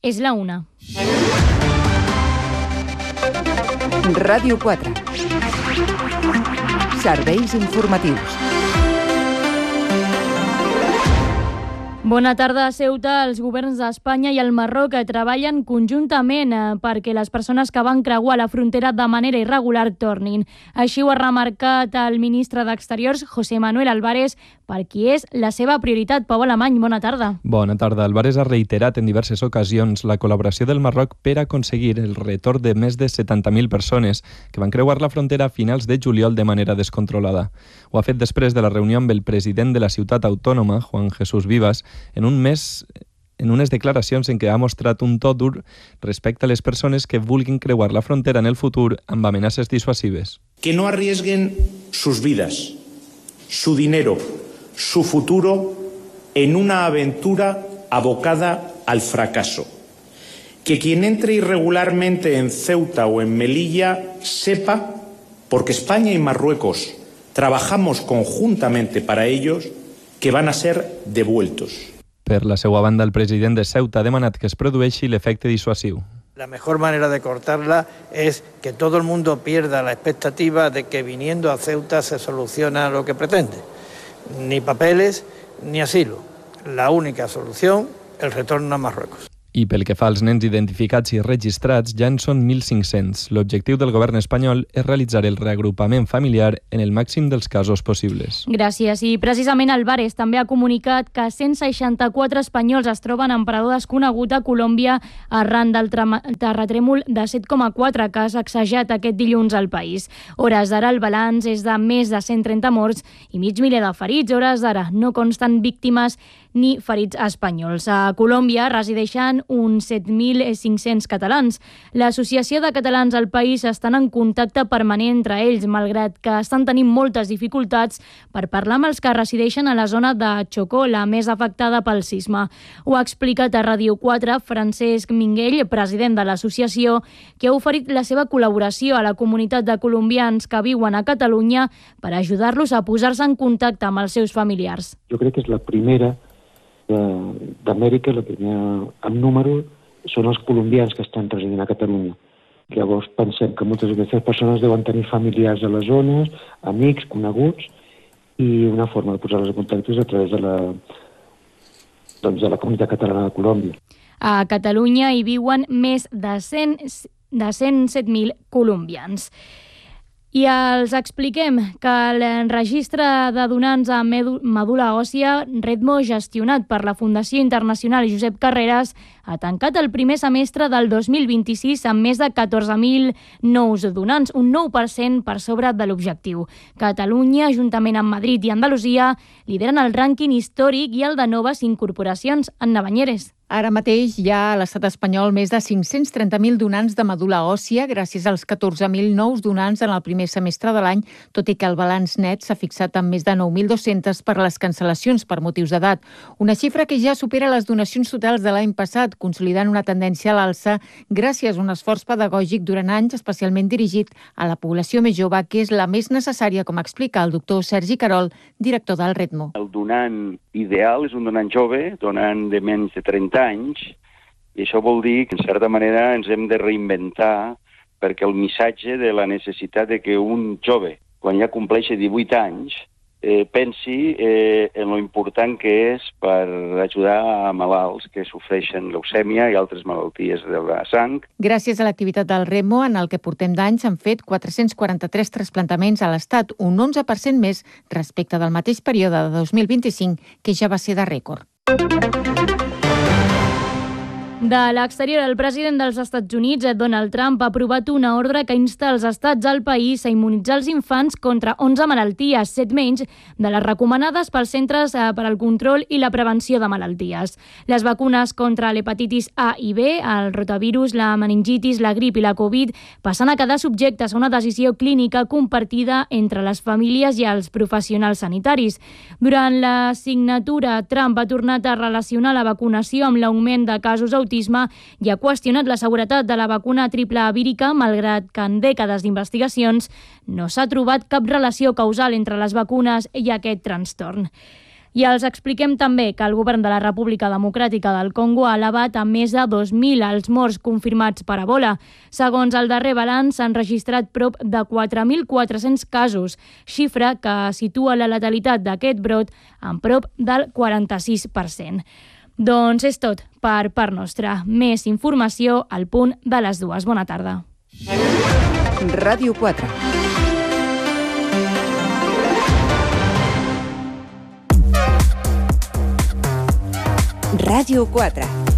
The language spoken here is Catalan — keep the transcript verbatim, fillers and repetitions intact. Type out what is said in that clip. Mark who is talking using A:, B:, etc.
A: És la una.
B: Ràdio quatre. Serveis informatius.
A: Bona tarda a Ceuta. Els governs d'Espanya i el Marroc treballen conjuntament perquè les persones que van creuar la frontera de manera irregular tornin. Així ho ha remarcat el ministre d'Exteriors, José Manuel Álvarez, per qui és la seva prioritat. Pau Alemany, bona tarda.
C: Bona tarda. Álvarez ha reiterat en diverses ocasions la col·laboració del Marroc per aconseguir el retorn de més de setanta mil persones que van creuar la frontera a finals de juliol de manera descontrolada. Ho ha fet després de la reunió amb el president de la ciutat autònoma, Juan Jesús Vivas, en un mes, en unes declaracions en què ha mostrat un to dur respecte a les persones que vulguin creuar la frontera en el futur amb amenaces dissuasives.
D: Que no arriesguen sus vidas, su dinero, su futuro en una aventura abocada al fracaso. Que quien entre irregularmente en Ceuta o en Melilla sepa, porque España y Marruecos trabajamos conjuntamente para ellos, que van a ser devueltos.
C: Per la seva banda, el president de Ceuta ha demanat que es produeixi l'efecte dissuasiu.
E: La mejor manera de cortarla es que todo el mundo pierda la expectativa de que viniendo a Ceuta se soluciona lo que pretende. Ni papeles ni asilo. La única solución, el retorno a Marruecos.
C: I pel que fa als nens identificats i registrats, ja en són mil cinc-cents. L'objectiu del govern espanyol és realitzar el reagrupament familiar en el màxim dels casos possibles.
A: Gràcies. I precisament Álvarez també ha comunicat que cent seixanta-quatre espanyols es troben en parador desconegut a Colòmbia arran del terratrèmol de set coma quatre que ha sacsejat aquest dilluns al país. Hores d'ara el balanç és de més de cent trenta morts i mig miler de ferits. Hores d'ara no consten víctimes ni ferits espanyols. A Colòmbia resideixen uns set mil cinc-cents catalans. L'Associació de Catalans al país estan en contacte permanent entre ells, malgrat que estan tenint moltes dificultats per parlar amb els que resideixen a la zona de Chocó, la més afectada pel sisme. Ho ha explicat a Ràdio quatre Francesc Minguell, president de l'associació, que ha oferit la seva col·laboració a la comunitat de colombians que viuen a Catalunya per ajudar-los a posar-se en contacte amb els seus familiars.
F: Jo crec que és la primera d'Amèrica, la primera en número, són els colombians que estan residint a Catalunya. Llavors pensem que moltes d'aquestes persones deuen tenir familiars a les zones, amics, coneguts, i una forma de posar-los en contacte és a través de la, doncs de la comunitat catalana de Colòmbia.
A: A Catalunya hi viuen més de cent, de cent set mil colombians. I els expliquem que el registre de donants a medul·la òssia, Redmo, gestionat per la Fundació Internacional Josep Carreras, ha tancat el primer semestre del dos mil vint-i-sis amb més de catorze mil nous donants, un nou per cent per sobre de l'objectiu. Catalunya, juntament amb Madrid i Andalusia, lideren el rànquing històric i el de noves incorporacions. Anna Banyeres.
G: Ara mateix hi ha a l'estat espanyol més de cinc-cents trenta mil donants de medul·la òssia gràcies als catorze mil nous donants en el primer semestre de l'any, tot i que el balanç net s'ha fixat en més de nou mil dos-cents per les cancel·lacions per motius d'edat. Una xifra que ja supera les donacions totals de l'any passat, consolidant una tendència a l'alça gràcies a un esforç pedagògic durant anys especialment dirigit a la població més jove, que és la més necessària, com explica el doctor Sergi Carol, director del Redmo.
H: El donant ideal és un donant jove, donant de menys de trenta anys, i això vol dir que, en certa manera, ens hem de reinventar perquè el missatge de la necessitat de que un jove, quan ja compleixi divuit anys, eh, pensi eh, en lo important que és per ajudar a malalts que sofreixen leucèmia i altres malalties de la sang.
G: Gràcies a l'activitat del Redmo, en el que portem d'any s'han fet quatre-cents quaranta-tres trasplantaments a l'Estat, un onze per cent més respecte del mateix període de dos mil vint-i-cinc, que ja va ser de rècord.
A: De l'exterior, el president dels Estats Units, Donald Trump, ha aprovat una ordre que insta els estats al país a immunitzar els infants contra onze malalties, set menys de les recomanades pels Centres per al Control i la Prevenció de Malalties. Les vacunes contra l'hepatitis A i B, el rotavirus, la meningitis, la grip i la Covid passen a quedar subjectes a una decisió clínica compartida entre les famílies i els professionals sanitaris. Durant la signatura, Trump ha tornat a relacionar la vacunació amb l'augment de casos autònoms i ha qüestionat la seguretat de la vacuna triple vírica, malgrat que en dècades d'investigacions no s'ha trobat cap relació causal entre les vacunes i aquest trastorn. I els expliquem també que el govern de la República Democràtica del Congo ha elevat a més de dos mil els morts confirmats per Ebola. Segons el darrer balanç, s'han registrat prop de quatre mil quatre-cents casos, xifra que situa la letalitat d'aquest brot en prop del quaranta-sis per cent. Doncs és tot per part nostra. Més informació al punt de les dues. Bona tarda.
B: Ràdio quatre. Ràdio quatre.